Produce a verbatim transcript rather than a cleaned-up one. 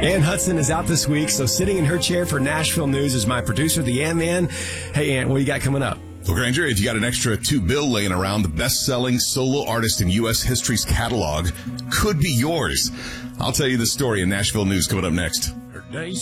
Ann Hudson is out this week, so sitting in her chair for Nashville News is my producer, the Ann Man. Hey, Ann, what do you got coming up? Well, Granger, if you got an extra two bill laying around, the best-selling solo artist in U S history's catalog could be yours. I'll tell you the story in Nashville News coming up next.